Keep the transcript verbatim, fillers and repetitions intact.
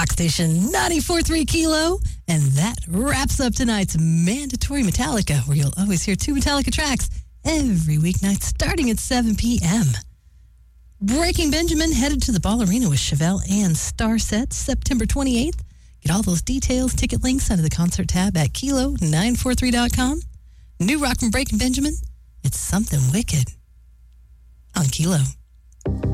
Rock Station ninety-four point three Kilo. And that wraps up tonight's Mandatory Metallica, where you'll always hear two Metallica tracks every weeknight starting at seven p.m. Breaking Benjamin headed to the Ball Arena with Chevelle and Starset September twenty-eighth. Get all those details, ticket links under the concert tab at kilo nine four three dot com. New rock from Breaking Benjamin. It's something wicked on Kilo.